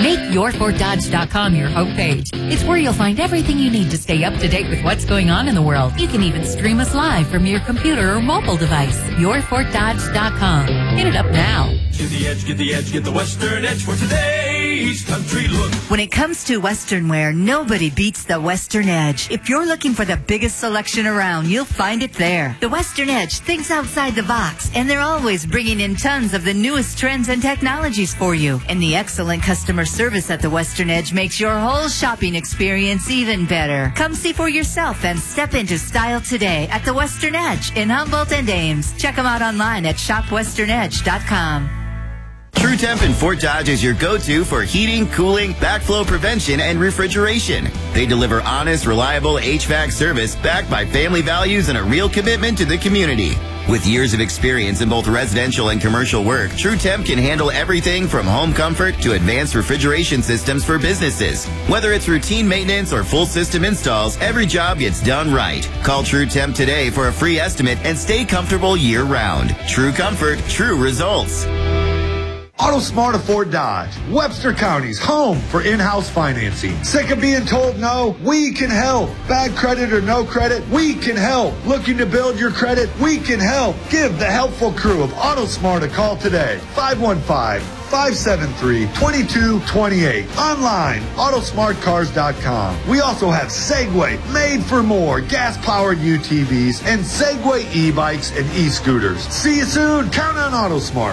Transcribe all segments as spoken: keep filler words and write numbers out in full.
Make your ford dodge dot com your homepage. It's where you'll find everything you need to stay up to date with what's going on in the world. You can even stream us live from your computer or mobile device. your ford dodge dot com. Hit it up now. Get the edge, get the edge, get the Western edge for today's country look. When it comes to Western wear, nobody beats the Western Edge. If you're looking for the biggest selection around, you'll find it there. The Western Edge thinks outside the box, and they're always bringing in tons of the newest trends and technologies for you. And the excellent customer service at the Western Edge makes your whole shopping experience even better. Come see for yourself and step into style today at the Western Edge in Humboldt and Ames. Check them out online at shop western edge dot com. True Temp in Fort Dodge is your go-to for heating, cooling, backflow prevention, and refrigeration. They deliver honest, reliable H V A C service backed by family values and a real commitment to the community. With years of experience in both residential and commercial work, True Temp can handle everything from home comfort to advanced refrigeration systems for businesses. Whether it's routine maintenance or full system installs, every job gets done right. Call True Temp today for a free estimate and stay comfortable year-round. True comfort, true results. AutoSmart of Fort Dodge, Webster County's home for in-house financing. Sick of being told no? We can help. Bad credit or no credit? We can help. Looking to build your credit? We can help. Give the helpful crew of AutoSmart a call today. five one five, five seven three, two two two eight. Online, autosmart cars dot com. We also have Segway, made for more, gas-powered U T Vs, and Segway e-bikes and e-scooters. See you soon. Count on AutoSmart.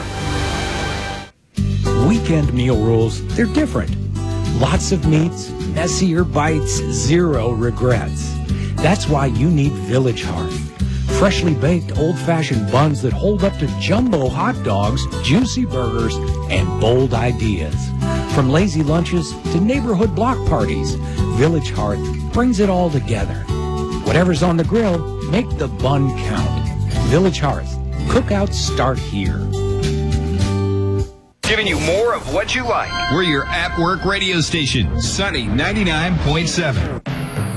Weekend meal rules, they're different. Lots of meats, messier bites, zero regrets. That's why you need Village Hearth. Freshly baked old-fashioned buns that hold up to jumbo hot dogs, juicy burgers, and bold ideas. From lazy lunches to neighborhood block parties, Village Hearth brings it all together. Whatever's on the grill, make the bun count. Village Hearth. Cookouts start here. Giving you more of what you like. We're your at-work radio station, Sunny ninety-nine point seven.